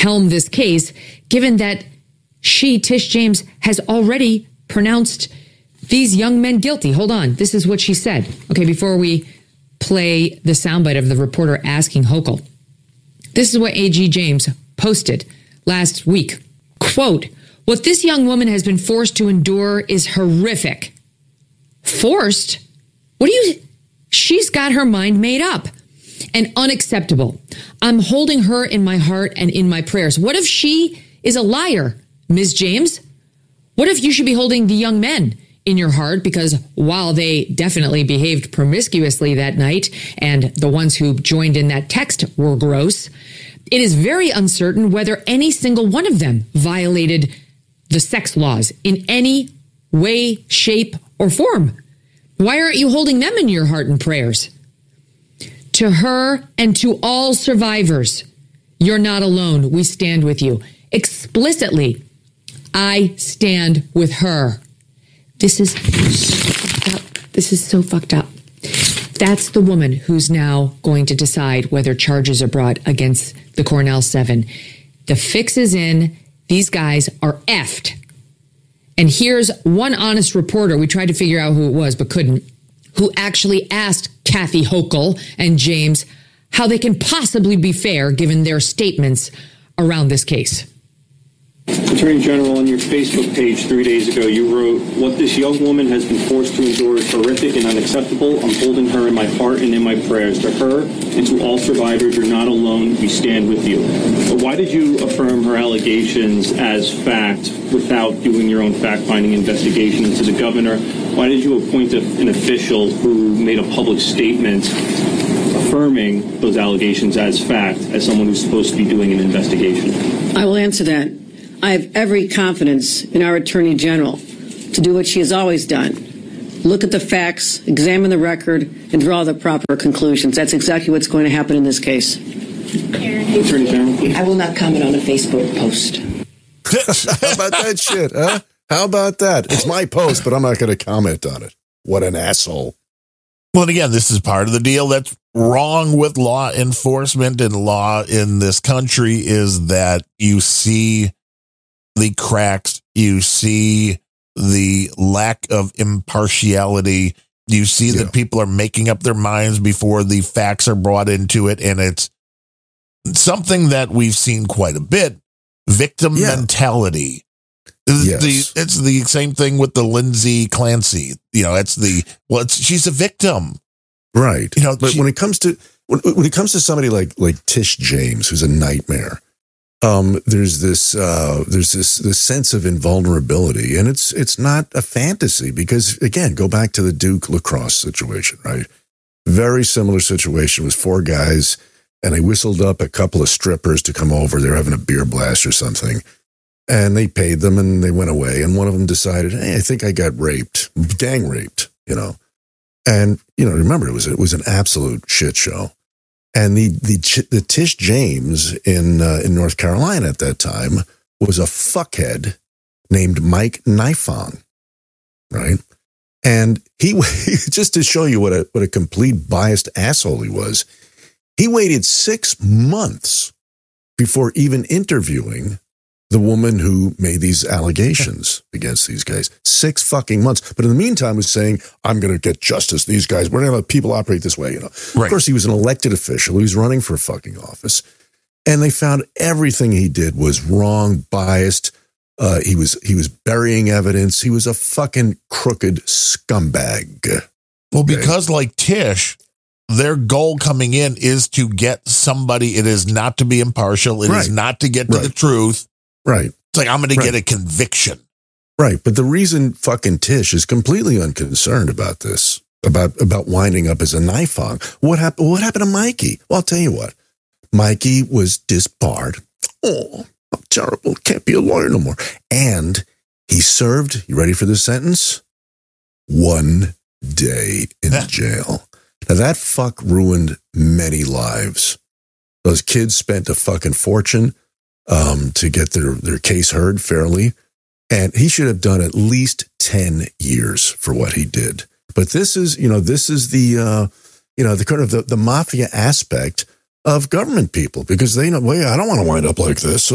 helm this case, given that Tish James, has already pronounced these young men guilty. Hold on. This is what she said. Okay, before we play the soundbite of the reporter asking Hochul. This is what AG James posted last week. Quote, "What this young woman has been forced to endure is horrific." Forced? She's got her mind made up. And unacceptable. I'm holding her in my heart and in my prayers. What if she is a liar, Ms. James? What if you should be holding the young men in your heart? Because while they definitely behaved promiscuously that night, and the ones who joined in that text were gross, it is very uncertain whether any single one of them violated the sex laws in any way, shape, or form. Why aren't you holding them in your heart and prayers? To her and to all survivors, you're not alone. We stand with you. Explicitly, I stand with her. This is so fucked up. This is so fucked up. That's the woman who's now going to decide whether charges are brought against the Cornell 7. The fix is in. These guys are effed. And here's one honest reporter. We tried to figure out who it was, but couldn't. Who actually asked Kathy Hochul and James how they can possibly be fair given their statements around this case. Attorney General, on your Facebook page 3 days ago, you wrote, "What this young woman has been forced to endure is horrific and unacceptable. I'm holding her in my heart and in my prayers. To her and to all survivors, you're not alone. We stand with you." But why did you affirm her allegations as fact without doing your own fact-finding investigation into the governor? Why did you appoint an official who made a public statement affirming those allegations as fact as someone who's supposed to be doing an investigation? I will answer that. I have every confidence in our Attorney General to do what she has always done. Look at the facts, examine the record, and draw the proper conclusions. That's exactly what's going to happen in this case. Attorney General? I will not comment on a Facebook post. How about that shit, huh? How about that? It's my post, but I'm not going to comment on it. What an asshole. Well, and again, this is part of the deal that's wrong with law enforcement and law in this country is that you see the cracks, you see the lack of impartiality, you see that people are making up their minds before the facts are brought into it, and it's something that we've seen quite a bit, victim mentality. Yes. It's the same thing with the Lindsay Clancy. She's a victim. Right. But when it comes to somebody like Tish James, who's a nightmare, there's this sense of invulnerability, and it's not a fantasy because, again, go back to the Duke lacrosse situation, right? Very similar situation with 4 guys, and they whistled up a couple of strippers to come over. They're having a beer blast or something, and they paid them, and they went away. And one of them decided, "Hey, I think I got raped, gang raped," And remember, it was an absolute shit show. And the Tish James in North Carolina at that time was a fuckhead named Mike Nifong, right? And he just to show you what a complete biased asshole he was, he waited 6 months before even interviewing the woman who made these allegations against these guys. 6 fucking months. But in the meantime was saying, "I'm going to get justice. These guys, we're going to have people operate this way." Right. Of course, he was an elected official. He was running for a fucking office. And they found everything he did was wrong, biased. He was burying evidence. He was a fucking crooked scumbag. Well, because like Tish, their goal coming in is to get somebody. It is not to be impartial. It is not to get to the truth. Right. It's like, I'm going to get a conviction. Right. But the reason fucking Tish is completely unconcerned about this, about winding up as a Nifong. What happened to Mikey? Well, I'll tell you what. Mikey was disbarred. Oh, I'm terrible. Can't be a lawyer no more. And he served, you ready for this sentence? 1 day in jail. Now that fuck ruined many lives. Those kids spent a fucking fortune to get their case heard fairly. And he should have done at least 10 years for what he did. But this is the kind of the mafia aspect of government people, because they know, well, I don't want to wind up like this.